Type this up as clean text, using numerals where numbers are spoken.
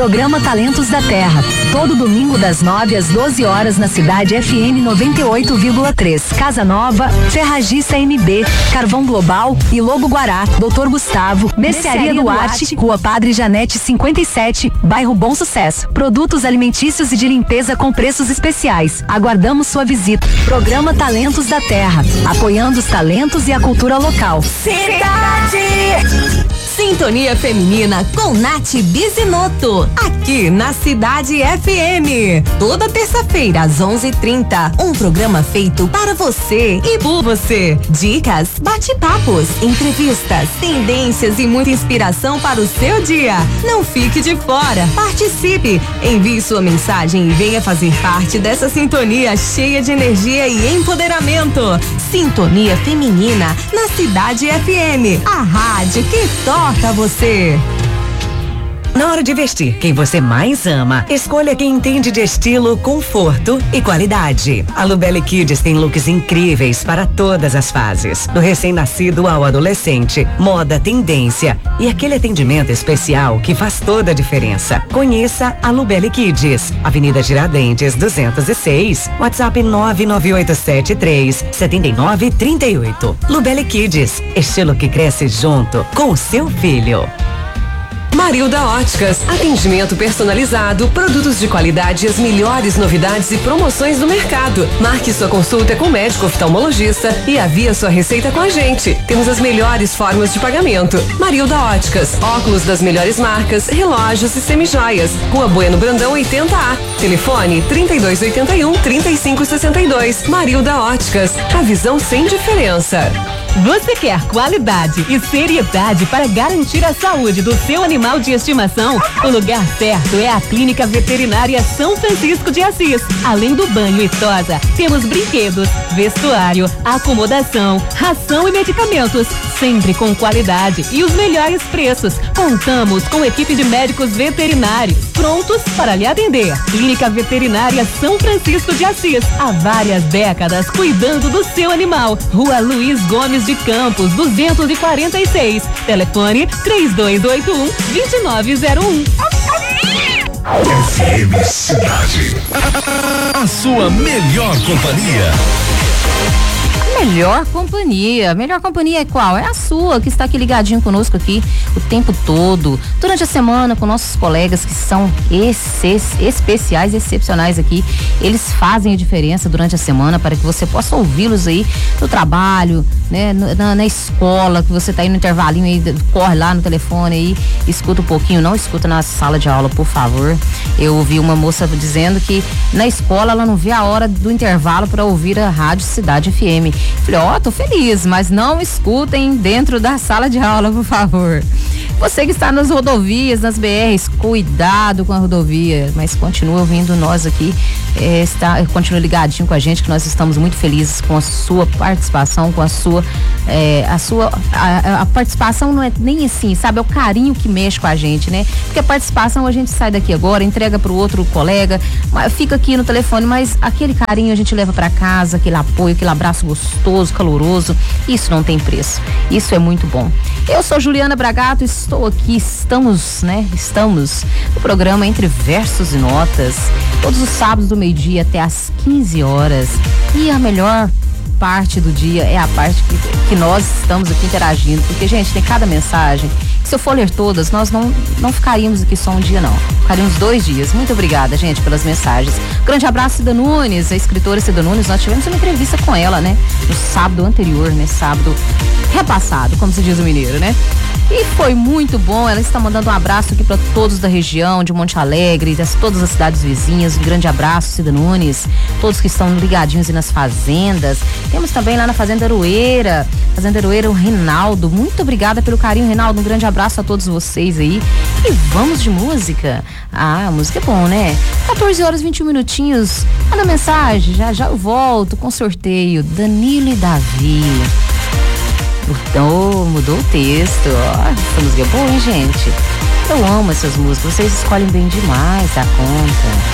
Programa Talentos da Terra. Todo domingo das 9 às 12 horas na Cidade FM 98,3. Casa Nova, Ferragista MB, Carvão Global e Lobo Guará. Doutor Gustavo, Mercearia Duarte, Rua Padre Janete 57, Bairro Bom Sucesso. Produtos alimentícios e de limpeza com preços especiais. Aguardamos sua visita. Programa Talentos da Terra, apoiando os talentos e a cultura local. Cidade! Sintonia Feminina com Nath Bizinoto, aqui na Cidade FM. Toda terça-feira às 11h30, um programa feito para você e por você. Dicas, bate-papos, entrevistas, tendências e muita inspiração para o seu dia. Não fique de fora, participe, envie sua mensagem e venha fazer parte dessa sintonia cheia de energia e empoderamento. Sintonia Feminina na Cidade FM, a rádio que toca você. Na hora de vestir quem você mais ama, escolha quem entende de estilo, conforto e qualidade. A Lubelli Kids tem looks incríveis para todas as fases, do recém-nascido ao adolescente, moda, tendência e aquele atendimento especial que faz toda a diferença. Conheça a Lubelli Kids, Avenida Tiradentes 206, WhatsApp 99873-7938. Lubelli Kids, estilo que cresce junto com o seu filho. Marilda Óticas, atendimento personalizado, produtos de qualidade e as melhores novidades e promoções do mercado. Marque sua consulta com médico oftalmologista e avie sua receita com a gente. Temos as melhores formas de pagamento. Marilda Óticas, óculos das melhores marcas, relógios e semijoias. Rua Bueno Brandão 80A. Telefone 3281-3562. Marilda Óticas, a visão sem diferença. Você quer qualidade e seriedade para garantir a saúde do seu animal de estimação? O lugar certo é a Clínica Veterinária São Francisco de Assis. Além do banho e tosa, temos brinquedos, vestuário, acomodação, ração e medicamentos, sempre com qualidade e os melhores preços. Contamos com equipe de médicos veterinários prontos para lhe atender. Clínica Veterinária São Francisco de Assis, há várias décadas cuidando do seu animal. Rua Luiz Gomes de Campos, 246. Telefone 3281-2901. FM Cidade. A sua melhor companhia. Melhor companhia é qual? É a sua, que está aqui ligadinho conosco aqui o tempo todo, durante a semana, com nossos colegas que são especiais, excepcionais aqui. Eles fazem a diferença durante a semana para que você possa ouvi-los aí no trabalho, né? Na escola, que você tá aí no intervalinho aí, corre lá no telefone aí, escuta um pouquinho, não escuta na sala de aula, por favor. Eu ouvi uma moça dizendo que na escola ela não vê a hora do intervalo para ouvir a Rádio Cidade FM. Falei, tô feliz, mas não escutem dentro da sala de aula, por favor. Você que está nas rodovias, nas BRs, cuidado com a rodovia, mas continua ouvindo nós aqui, continua ligadinho com a gente, que nós estamos muito felizes com a sua participação, com a participação não é nem assim, sabe, é o carinho que mexe com a gente, né? Porque a participação a gente sai daqui agora, entrega pro outro colega, fica aqui no telefone, mas aquele carinho a gente leva para casa, aquele apoio, aquele abraço gostoso, caloroso, isso não tem preço, isso é muito bom. Eu sou Juliana Bragato, estou aqui, estamos no programa Entre Versos e Notas, todos os sábados do meio-dia até às 15 horas, e a melhor parte do dia é a parte que nós estamos aqui interagindo, porque, gente, tem cada mensagem que, se eu for ler todas, nós não ficaríamos aqui só um dia, não. Ficaríamos 2 dias. Muito obrigada, gente, pelas mensagens. Grande abraço, Cida Nunes, a escritora Cida Nunes. Nós tivemos uma entrevista com ela, né? No sábado anterior, né? Sábado repassado, como se diz o mineiro, né? E foi muito bom. Ela está mandando um abraço aqui para todos da região de Monte Alegre, todas as cidades vizinhas. Um grande abraço, Cida Nunes. Todos que estão ligadinhos aí nas fazendas. Temos também lá na Fazenda Aroeira, o Reinaldo. Muito obrigada pelo carinho, Reinaldo. Um grande abraço a todos vocês aí. E vamos de música. Ah, a música é bom, né? 14 horas 21 minutinhos. Manda mensagem, já eu volto com sorteio. Danilo e Davi. Mudou o texto. Essa música é boa, hein, gente? Eu amo essas músicas. Vocês escolhem bem demais a conta.